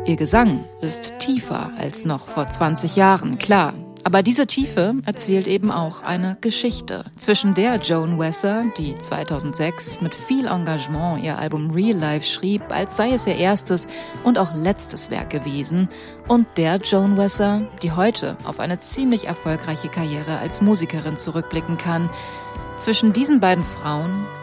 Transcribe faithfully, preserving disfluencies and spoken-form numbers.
Ihr Gesang ist tiefer als noch vor zwanzig Jahren, klar. Aber diese Tiefe erzählt eben auch eine Geschichte, zwischen der Joan Wesser, die zweitausendsechs mit viel Engagement ihr Album Real Life schrieb, als sei es ihr erstes und auch letztes Werk gewesen, und der Joan Wesser, die heute auf eine ziemlich erfolgreiche Karriere als Musikerin zurückblicken kann. Zwischen diesen beiden Frauen